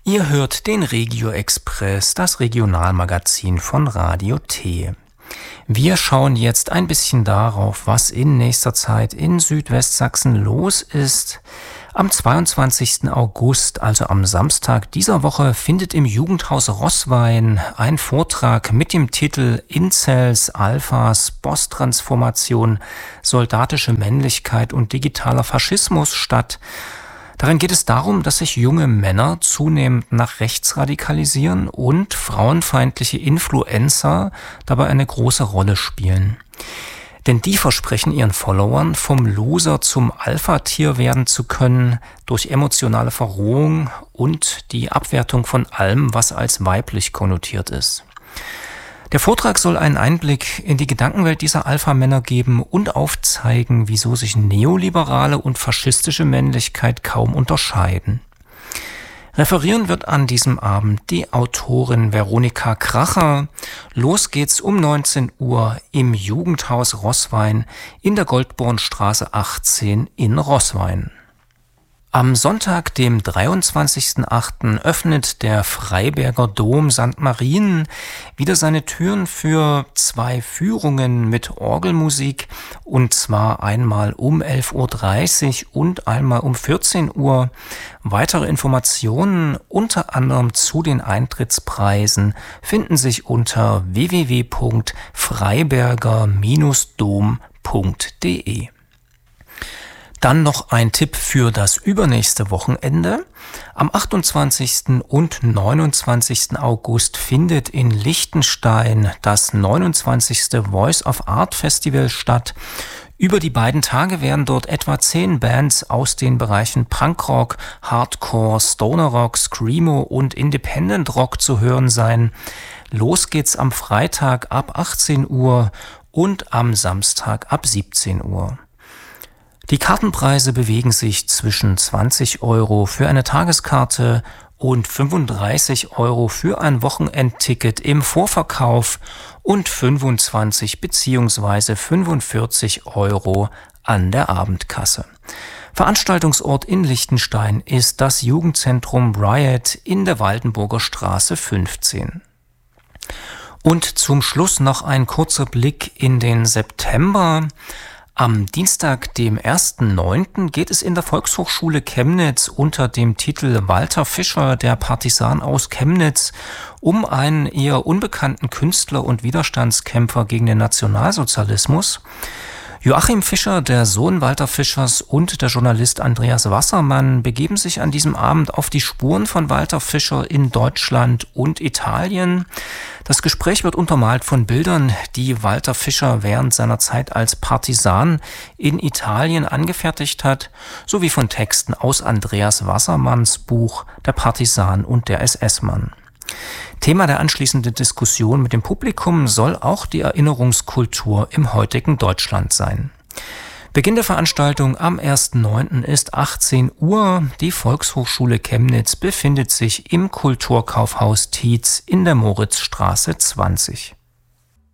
Ihr hört den Regio Express, das Regionalmagazin von Radio T. Wir schauen jetzt ein bisschen darauf, was in nächster Zeit in Südwestsachsen los ist. Am 22. August, also am Samstag dieser Woche, findet im Jugendhaus Roßwein ein Vortrag mit dem Titel Incels, Alphas, Boss-Transformation, soldatische Männlichkeit und digitaler Faschismus statt. Darin geht es darum, dass sich junge Männer zunehmend nach rechts radikalisieren und frauenfeindliche Influencer dabei eine große Rolle spielen. Denn die versprechen ihren Followern, vom Loser zum Alpha-Tier werden zu können durch emotionale Verrohung und die Abwertung von allem, was als weiblich konnotiert ist. Der Vortrag soll einen Einblick in die Gedankenwelt dieser Alpha-Männer geben und aufzeigen, wieso sich neoliberale und faschistische Männlichkeit kaum unterscheiden. Referieren wird an diesem Abend die Autorin Veronika Kracher. Los geht's um 19 Uhr im Jugendhaus Roßwein in der Goldbornstraße 18 in Roßwein. Am Sonntag, dem 23.08., öffnet der Freiberger Dom St. Marien wieder seine Türen für 2 Führungen mit Orgelmusik, und zwar einmal um 11.30 Uhr und einmal um 14 Uhr. Weitere Informationen, unter anderem zu den Eintrittspreisen, finden sich unter www.freiberger-dom.de. Dann noch ein Tipp für das übernächste Wochenende. Am 28. und 29. August findet in Liechtenstein das 29. Voice of Art Festival statt. Über die beiden Tage werden dort etwa 10 Bands aus den Bereichen Punkrock, Hardcore, Stoner Rock, Screamo und Independent Rock zu hören sein. Los geht's am Freitag ab 18 Uhr und am Samstag ab 17 Uhr. Die Kartenpreise bewegen sich zwischen 20 Euro für eine Tageskarte und 35 Euro für ein Wochenendticket im Vorverkauf und 25 bzw. 45 Euro an der Abendkasse. Veranstaltungsort in Liechtenstein ist das Jugendzentrum Riot in der Waldenburger Straße 15. Und zum Schluss noch ein kurzer Blick in den September. Am Dienstag, dem 1.9., geht es in der Volkshochschule Chemnitz unter dem Titel Walter Fischer, der Partisan aus Chemnitz, um einen eher unbekannten Künstler und Widerstandskämpfer gegen den Nationalsozialismus. Joachim Fischer, der Sohn Walter Fischers, und der Journalist Andreas Wassermann begeben sich an diesem Abend auf die Spuren von Walter Fischer in Deutschland und Italien. Das Gespräch wird untermalt von Bildern, die Walter Fischer während seiner Zeit als Partisan in Italien angefertigt hat, sowie von Texten aus Andreas Wassermanns Buch Der Partisan und der SS-Mann. Thema der anschließenden Diskussion mit dem Publikum soll auch die Erinnerungskultur im heutigen Deutschland sein. Beginn der Veranstaltung am 1.9. ist 18 Uhr. Die Volkshochschule Chemnitz befindet sich im Kulturkaufhaus Tietz in der Moritzstraße 20.